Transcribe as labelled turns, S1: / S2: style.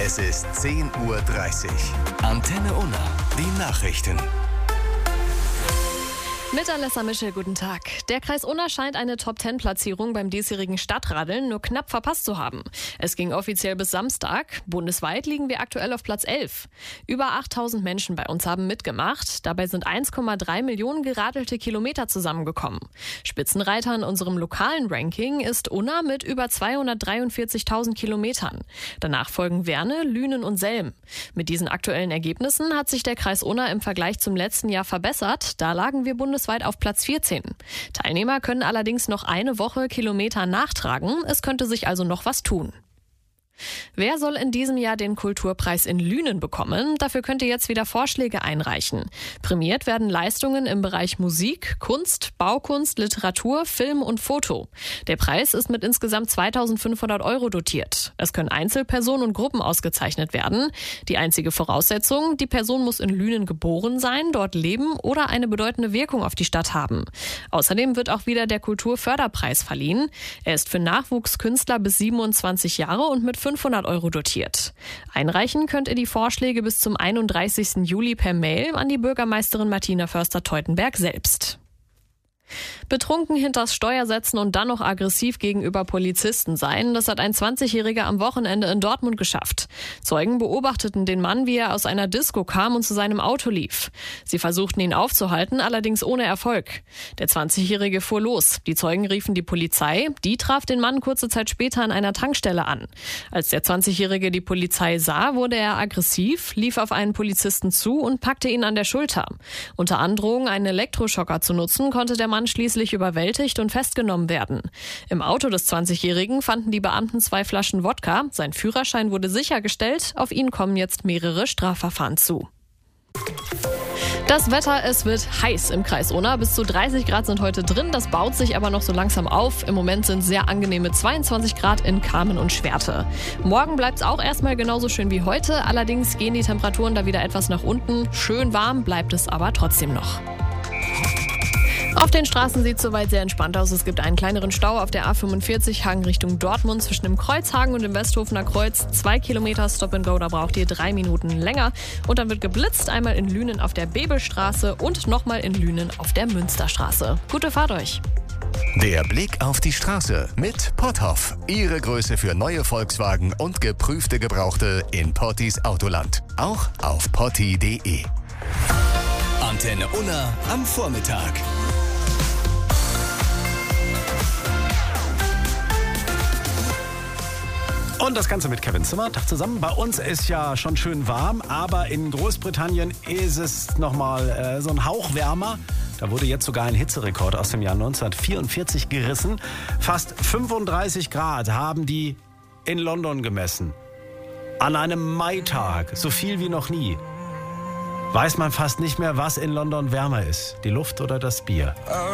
S1: Es ist 10:30 Uhr. Antenne Unna, die Nachrichten.
S2: Mit Alessa Mischel, guten Tag. Der Kreis Unna scheint eine Top-10-Platzierung beim diesjährigen Stadtradeln nur knapp verpasst zu haben. Es ging offiziell bis Samstag. Bundesweit liegen wir aktuell auf Platz 11. Über 8.000 Menschen bei uns haben mitgemacht. Dabei sind 1,3 Millionen geradelte Kilometer zusammengekommen. Spitzenreiter in unserem lokalen Ranking ist Unna mit über 243.000 Kilometern. Danach folgen Werne, Lünen und Selm. Mit diesen aktuellen Ergebnissen hat sich der Kreis Unna im Vergleich zum letzten Jahr verbessert. Da lagen wir bundesweit auf Platz 14. Teilnehmer können allerdings noch eine Woche Kilometer nachtragen. Es könnte sich also noch was tun. Wer soll in diesem Jahr den Kulturpreis in Lünen bekommen? Dafür könnt ihr jetzt wieder Vorschläge einreichen. Prämiert werden Leistungen im Bereich Musik, Kunst, Baukunst, Literatur, Film und Foto. Der Preis ist mit insgesamt 2.500 € dotiert. Es können Einzelpersonen und Gruppen ausgezeichnet werden. Die einzige Voraussetzung, die Person muss in Lünen geboren sein, dort leben oder eine bedeutende Wirkung auf die Stadt haben. Außerdem wird auch wieder der Kulturförderpreis verliehen. Er ist für Nachwuchskünstler bis 27 Jahre und mit 500 € dotiert. Einreichen könnt ihr die Vorschläge bis zum 31. Juli per Mail an die Bürgermeisterin Martina Förster-Teutenberg selbst. Betrunken hinters Steuer setzen und dann noch aggressiv gegenüber Polizisten sein, das hat ein 20-Jähriger am Wochenende in Dortmund geschafft. Zeugen beobachteten den Mann, wie er aus einer Disco kam und zu seinem Auto lief. Sie versuchten ihn aufzuhalten, allerdings ohne Erfolg. Der 20-Jährige fuhr los. Die Zeugen riefen die Polizei. Die traf den Mann kurze Zeit später an einer Tankstelle an. Als der 20-Jährige die Polizei sah, wurde er aggressiv, lief auf einen Polizisten zu und packte ihn an der Schulter. Unter Androhung, einen Elektroschocker zu nutzen, konnte der Mann schließlich überwältigt und festgenommen werden. Im Auto des 20-Jährigen fanden die Beamten 2 Flaschen Wodka. Sein Führerschein wurde sichergestellt. Auf ihn kommen jetzt mehrere Strafverfahren zu. Das Wetter, es wird heiß im Kreis Unna. Bis zu 30 Grad sind heute drin. Das baut sich aber noch so langsam auf. Im Moment sind sehr angenehme 22 Grad in Kamen und Schwerte. Morgen bleibt es auch erstmal genauso schön wie heute. Allerdings gehen die Temperaturen da wieder etwas nach unten. Schön warm bleibt es aber trotzdem noch. Auf den Straßen sieht es soweit sehr entspannt aus. Es gibt einen kleineren Stau auf der A45 Hagen Richtung Dortmund zwischen dem Kreuzhagen und dem Westhofener Kreuz. 2 Kilometer Stop and Go, da braucht ihr 3 Minuten länger. Und dann wird geblitzt, einmal in Lünen auf der Bebelstraße und nochmal in Lünen auf der Münsterstraße. Gute Fahrt euch!
S1: Der Blick auf die Straße mit Potthoff. Ihre Größe für neue Volkswagen und geprüfte Gebrauchte in Pottis Autoland. Auch auf potti.de. Antenne Unna am Vormittag.
S3: Und das Ganze mit Kevin Zimmer. Tag zusammen. Bei uns ist ja schon schön warm, aber in Großbritannien ist es nochmal so ein Hauch wärmer. Da wurde jetzt sogar ein Hitzerekord aus dem Jahr 1944 gerissen. Fast 35 Grad haben die in London gemessen. An einem Maitag, so viel wie noch nie. Weiß man fast nicht mehr, was in London wärmer ist. Die Luft oder das Bier.